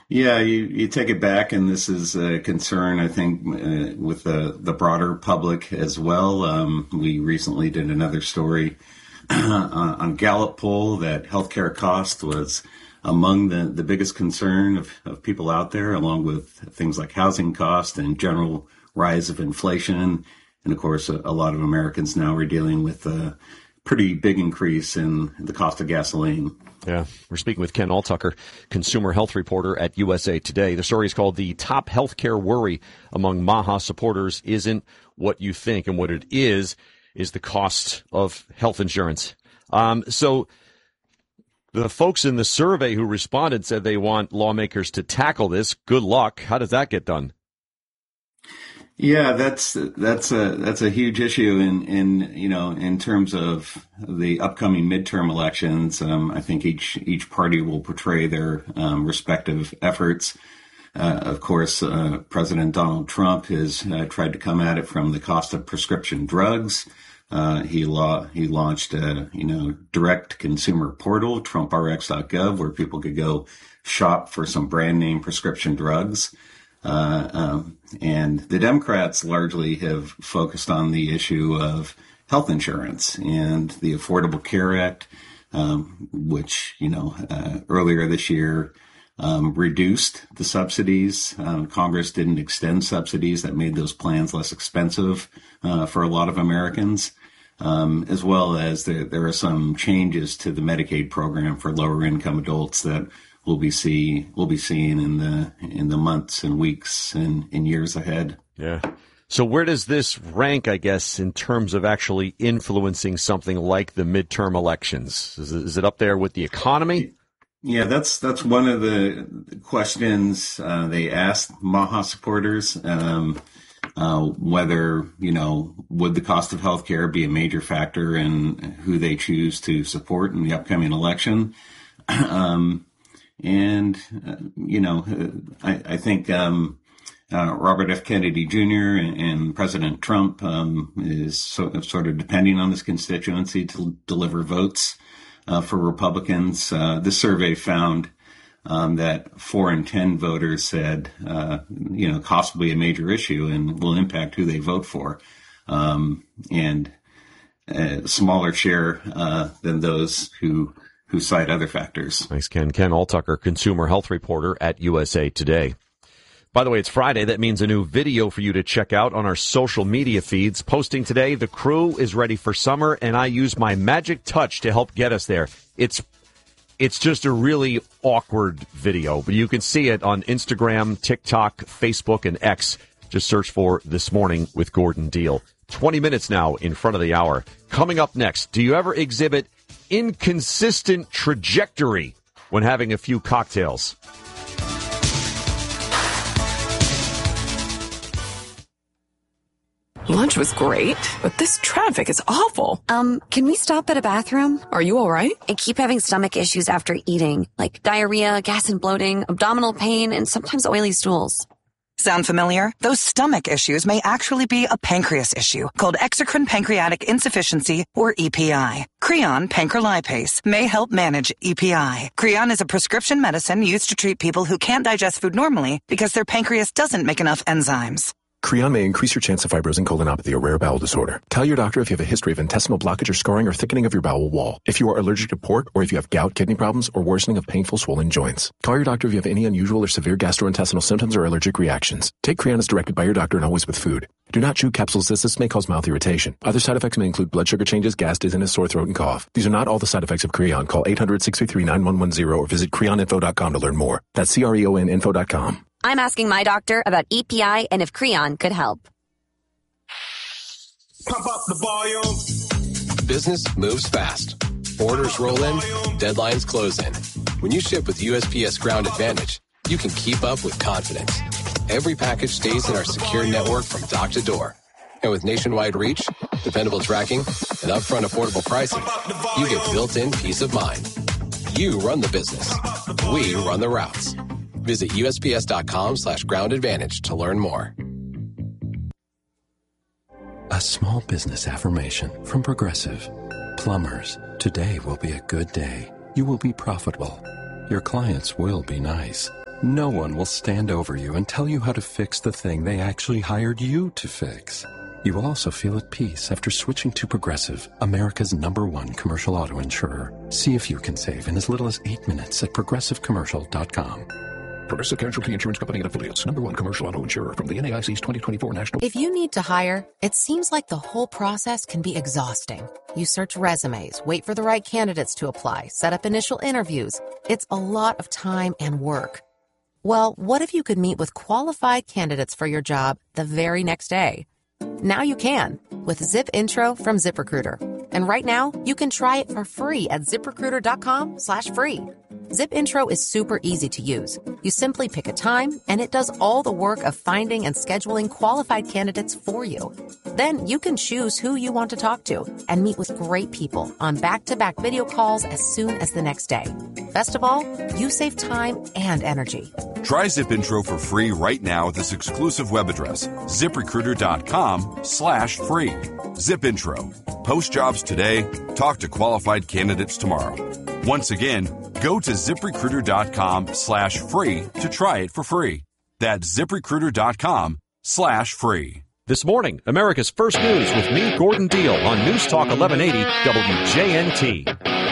Yeah, you take it back, and this is a concern, I think, with the broader public as well. We recently did another story on Gallup poll that healthcare cost was among the biggest concern of people out there, along with things like housing cost and general rise of inflation. And of course, a lot of Americans now are dealing with a pretty big increase in the cost of gasoline. Yeah, we're speaking with Ken Alltucker, consumer health reporter at USA Today. The story is called "The Top Healthcare Worry Among Maha Supporters Isn't What You Think," and what it is the cost of health insurance. So the folks in the survey who responded said they want lawmakers to tackle this. Good luck. How does that get done? Yeah, that's a huge issue in terms of the upcoming midterm elections. I think each party will portray their respective efforts. Of course, President Donald Trump has tried to come at it from the cost of prescription drugs. He launched a direct consumer portal, TrumpRx.gov, where people could go shop for some brand name prescription drugs. And the Democrats largely have focused on the issue of health insurance and the Affordable Care Act, which, earlier this year, reduced the subsidies. Congress didn't extend subsidies that made those plans less expensive, for a lot of Americans. As well as there are some changes to the Medicaid program for lower income adults that we'll be seeing in the months and weeks and years ahead. Yeah. So where does this rank, I guess, in terms of actually influencing something like the midterm elections? Is it up there with the economy? Yeah, that's one of the questions they asked Maha supporters, whether, would the cost of healthcare be a major factor in who they choose to support in the upcoming election. I think Robert F. Kennedy Jr. and President Trump is sort of depending on this constituency to deliver votes for Republicans. This survey found that 4 in 10 voters said, cost will be a major issue and will impact who they vote for, and a smaller share than those who cite other factors. Thanks, Ken. Ken Alltucker, consumer health reporter at USA Today. By the way, it's Friday. That means a new video for you to check out on our social media feeds. Posting today, the crew is ready for summer, and I use my magic touch to help get us there. It's just a really awkward video, but you can see it on Instagram, TikTok, Facebook, and X. Just search for This Morning with Gordon Deal. 20 minutes now in front of the hour. Coming up next, do you ever exhibit inconsistent trajectory when having a few cocktails? Lunch was great, but this traffic is awful. Can we stop at a bathroom? Are you all right? I keep having stomach issues after eating, like diarrhea, gas and bloating, abdominal pain, and sometimes oily stools. Sound familiar? Those stomach issues may actually be a pancreas issue called exocrine pancreatic insufficiency, or EPI. Creon pancrelipase may help manage EPI. Creon is a prescription medicine used to treat people who can't digest food normally because their pancreas doesn't make enough enzymes. Creon may increase your chance of fibrosing colonopathy, a rare bowel disorder. Tell your doctor if you have a history of intestinal blockage or scarring or thickening of your bowel wall. If you are allergic to pork, or if you have gout, kidney problems, or worsening of painful swollen joints. Call your doctor if you have any unusual or severe gastrointestinal symptoms or allergic reactions. Take Creon as directed by your doctor and always with food. Do not chew capsules as this may cause mouth irritation. Other side effects may include blood sugar changes, gas, dizziness, sore throat, and cough. These are not all the side effects of Creon. Call 800-633-9110 or visit creoninfo.com to learn more. That's creoninfo.com. I'm asking my doctor about EPI and if Creon could help. Pump up the volume. Business moves fast. Orders roll in, deadlines close in. When you ship with USPS Ground Advantage, you can keep up with confidence. Every package stays in our secure network from dock to door. And with nationwide reach, dependable tracking, and upfront affordable pricing, you get built-in peace of mind. You run the business. We run the routes. Visit USPS.com/Ground Advantage to learn more. A small business affirmation from Progressive. Plumbers, today will be a good day. You will be profitable. Your clients will be nice. No one will stand over you and tell you how to fix the thing they actually hired you to fix. You will also feel at peace after switching to Progressive, America's #1 commercial auto insurer. See if you can save in as little as 8 minutes at progressivecommercial.com. Progressive Casualty Insurance Company and Affiliates. #1 commercial auto insurer from the NAIC's 2024 National. If you need to hire, it seems like the whole process can be exhausting. You search resumes, wait for the right candidates to apply, set up initial interviews. It's a lot of time and work. Well, what if you could meet with qualified candidates for your job the very next day? Now you can with Zip Intro from ZipRecruiter. And right now, you can try it for free at ZipRecruiter.com/free. Zip Intro is super easy to use. You simply pick a time, and it does all the work of finding and scheduling qualified candidates for you. Then you can choose who you want to talk to and meet with great people on back-to-back video calls as soon as the next day. Best of all, you save time and energy. Try Zip Intro for free right now at this exclusive web address, ZipRecruiter.com/free. Zip Intro. Post jobs today. Talk to qualified candidates tomorrow. Once again, go to ZipRecruiter.com/free to try it for free. That's ZipRecruiter.com/free. This morning, America's First News with me, Gordon Deal, on News Talk 1180 WJNT.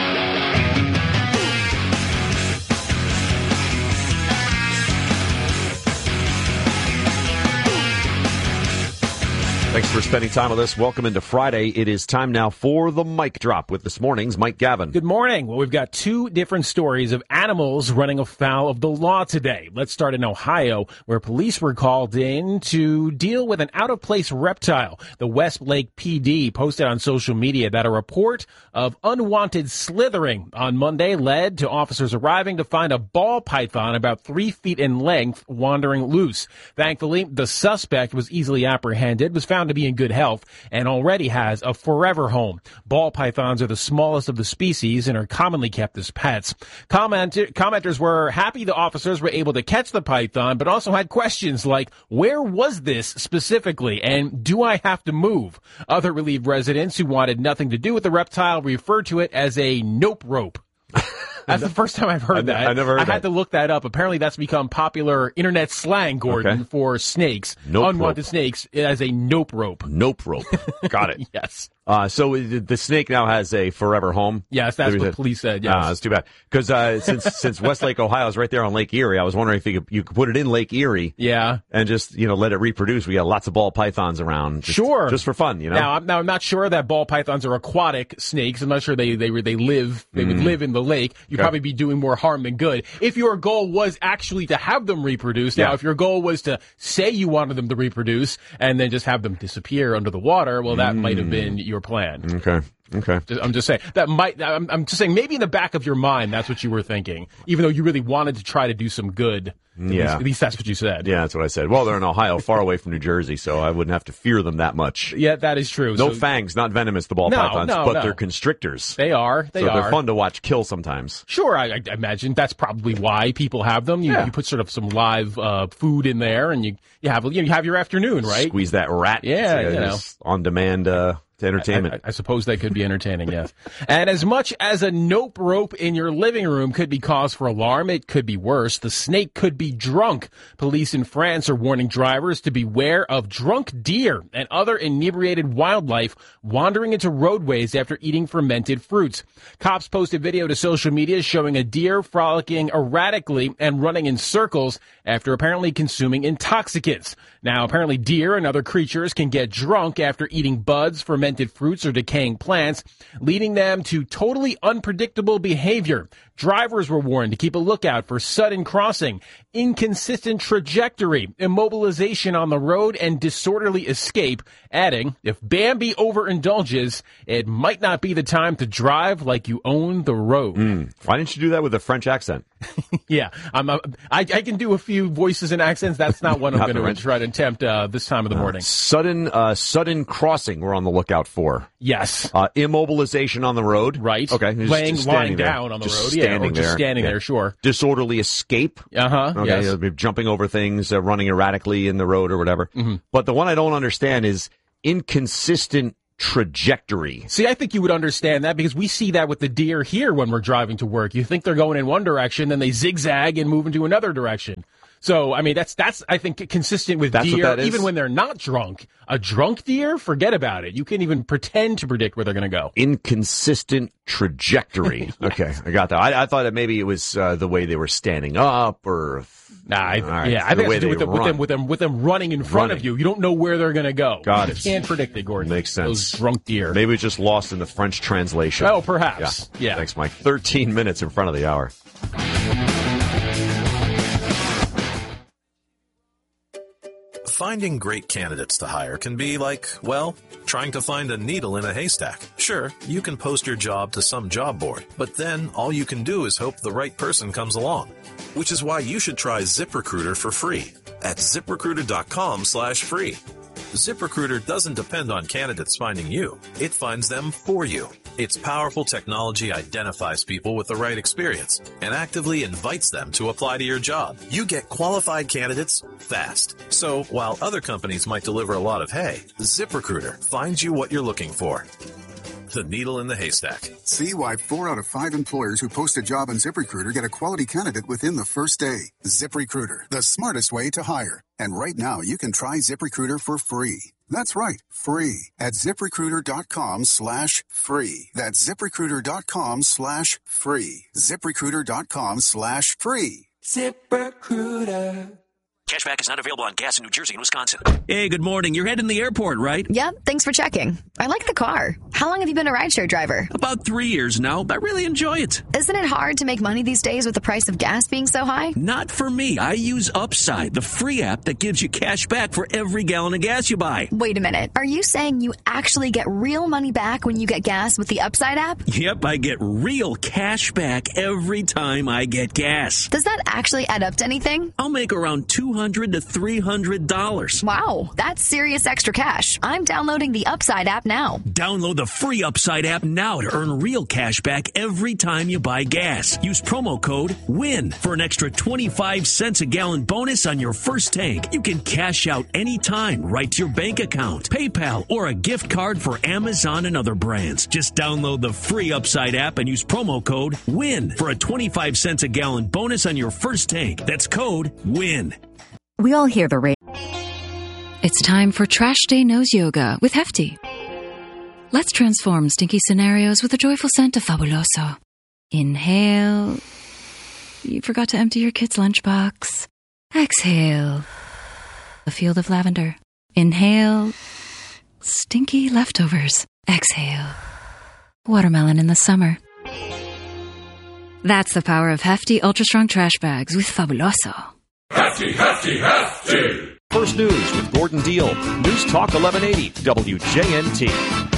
Thanks for spending time with us. Welcome into Friday. It is time now for the Mic Drop with this morning's Mike Gavin. Good morning. Well, we've got two different stories of animals running afoul of the law today. Let's start in Ohio, where police were called in to deal with an out-of-place reptile. The Westlake PD posted on social media that a report of unwanted slithering on Monday led to officers arriving to find a ball python about 3 feet in length wandering loose. Thankfully, the suspect was easily apprehended, was found to be in good health, and already has a forever home. Ball pythons are the smallest of the species and are commonly kept as pets. Commenters were happy the officers were able to catch the python, but also had questions like, where was this specifically, and do I have to move? Other relieved residents who wanted nothing to do with the reptile referred to it as a nope rope. That's the first time I've heard that. I never heard that. I had to look that up. Apparently that's become popular internet slang, Gordon, for snakes. Nope unwanted rope. Snakes as a nope rope. Nope rope. Got it. Yes. So the snake now has a forever home? Yes, that's what police said, yes. That's too bad. Because since Westlake, Ohio is right there on Lake Erie, I was wondering if you could put it in Lake Erie. Yeah. And just, let it reproduce. We got lots of ball pythons around. Sure. Just for fun, Now I'm not sure that ball pythons are aquatic snakes. I'm not sure they would live in the lake. You'd probably be doing more harm than good. If your goal was actually to have them reproduce, now if your goal was to say you wanted them to reproduce and then just have them disappear under the water, well, that might have been your plan. Okay. I'm just saying I'm just saying maybe in the back of your mind that's what you were thinking, even though you really wanted to try to do some good. At least that's what you said. Yeah, that's what I said. Well, they're in Ohio, far away from New Jersey, so I wouldn't have to fear them that much. Yeah, that is true. No fangs, not venomous, the ball pythons, but they're constrictors. They are. They're fun to watch kill sometimes. Sure, I imagine that's probably why people have them. You put sort of some live food in there, and you have your afternoon, right? Squeeze that rat. Yeah, on demand. To entertainment. I suppose that could be entertaining, yes. And as much as a nope rope in your living room could be cause for alarm, it could be worse. The snake could be drunk. Police in France are warning drivers to beware of drunk deer and other inebriated wildlife wandering into roadways after eating fermented fruits. Cops posted video to social media showing a deer frolicking erratically and running in circles after apparently consuming intoxicants. Now, apparently deer and other creatures can get drunk after eating buds, fermented fruits, or decaying plants, leading them to totally unpredictable behavior. Drivers were warned to keep a lookout for sudden crossing, inconsistent trajectory, immobilization on the road, and disorderly escape, adding, if Bambi overindulges, it might not be the time to drive like you own the road. Why didn't you do that with a French accent? Yeah, I can do a few voices and accents. That's not what I'm going to try to attempt this time of the morning. Sudden crossing we're on the lookout for. Yes. Immobilization on the road. Right. Okay. Lying down on the road. Standing there, sure. Disorderly escape. Okay, yes. Jumping over things, running erratically in the road or whatever. But the one I don't understand is inconsistent trajectory. See, I think you would understand that because we see that with the deer here when we're driving to work. You think they're going in one direction, then they zigzag and move into another direction. So, I mean, that's I think, consistent with deer, even when they're not drunk. A drunk deer, forget about it. You can't even pretend to predict where they're going to go. Inconsistent trajectory. Okay, I got that. I thought that maybe it was the way they were standing up or... I think it's to do with them running in front of you. You don't know where they're going to go. Got it. You can't predict it, Gordon. Makes sense. Those drunk deer. Maybe it's just lost in the French translation. Oh, perhaps. Yeah. Thanks, Mike. 13 minutes in front of the hour. Finding great candidates to hire can be like, well, trying to find a needle in a haystack. Sure, you can post your job to some job board, but then all you can do is hope the right person comes along. Which is why you should try ZipRecruiter for free at ZipRecruiter.com/free. ZipRecruiter doesn't depend on candidates finding you. It finds them for you. Its powerful technology identifies people with the right experience and actively invites them to apply to your job. You get qualified candidates fast. So while other companies might deliver a lot of hay, ZipRecruiter finds you what you're looking for. The needle in the haystack. See why 4 out of 5 employers who post a job on ZipRecruiter get a quality candidate within the first day. ZipRecruiter, the smartest way to hire. And right now, you can try ZipRecruiter for free. That's right, free at ZipRecruiter.com/free. That's ZipRecruiter.com/free. ZipRecruiter.com/free. ZipRecruiter. Cashback is not available on gas in New Jersey and Wisconsin. Hey, good morning. You're heading to the airport, right? Yep, thanks for checking. I like the car. How long have you been a rideshare driver? About 3 years now. I really enjoy it. Isn't it hard to make money these days with the price of gas being so high? Not for me. I use Upside, the free app that gives you cash back for every gallon of gas you buy. Wait a minute. Are you saying you actually get real money back when you get gas with the Upside app? Yep, I get real cash back every time I get gas. Does that actually add up to anything? I'll make around $200 to $300. Wow, that's serious extra cash. I'm downloading the Upside app now. Download the free Upside app now to earn real cash back every time you buy gas. Use promo code WIN for an extra 25 cents a gallon bonus on your first tank. You can cash out anytime right to your bank account, PayPal, or a gift card for Amazon and other brands. Just download the free Upside app and use promo code WIN for a 25 cents a gallon bonus on your first tank. That's code WIN. We all hear the rate. It's time for Trash Day Nose Yoga with Hefty. Let's transform stinky scenarios with a joyful scent of Fabuloso. Inhale. You forgot to empty your kid's lunchbox. Exhale. A field of lavender. Inhale. Stinky leftovers. Exhale. Watermelon in the summer. That's the power of Hefty Ultra Strong Trash Bags with Fabuloso. Hefty, hefty, hefty. First News with Gordon Deal. News Talk 1180 WJNT.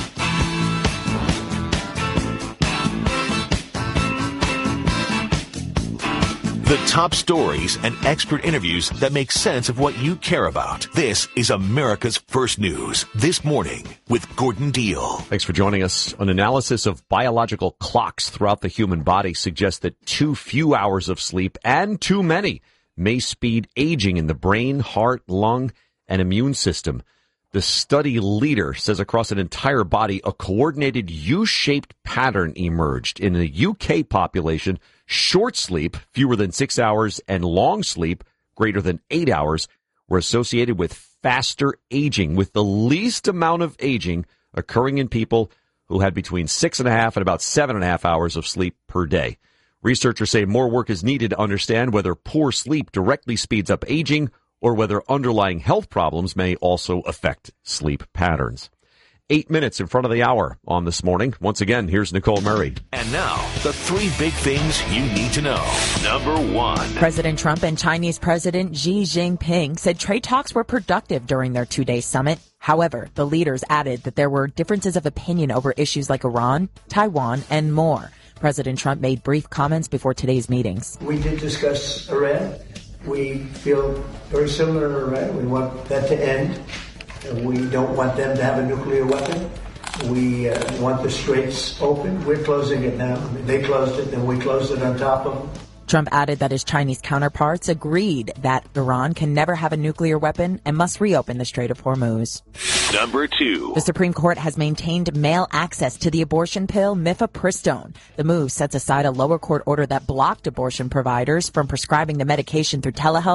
The top stories and expert interviews that make sense of what you care about. This is America's First News. This morning with Gordon Deal. Thanks for joining us. An analysis of biological clocks throughout the human body suggests that too few hours of sleep and too many may speed aging in the brain, heart, lung, and immune system. The study leader says across an entire body, a coordinated U-shaped pattern emerged. In the UK population, short sleep, fewer than 6 hours, and long sleep, greater than 8 hours, were associated with faster aging, with the least amount of aging occurring in people who had between 6.5 and about 7.5 hours of sleep per day. Researchers say more work is needed to understand whether poor sleep directly speeds up aging or whether underlying health problems may also affect sleep patterns. 8 minutes in front of the hour on This Morning. Once again, here's Nicole Murray. And now, the 3 big things you need to know. Number 1. President Trump and Chinese President Xi Jinping said trade talks were productive during their 2-day summit. However, the leaders added that there were differences of opinion over issues like Iran, Taiwan, and more. President Trump made brief comments before today's meetings. We did discuss Iran. We feel very similar to Iran. We want that to end. We don't want them to have a nuclear weapon. We want the straits open. We're closing it now. They closed it, and we closed it on top of them. Trump added that his Chinese counterparts agreed that Iran can never have a nuclear weapon and must reopen the Strait of Hormuz. Number 2. The Supreme Court has maintained male access to the abortion pill mifepristone. The move sets aside a lower court order that blocked abortion providers from prescribing the medication through telehealth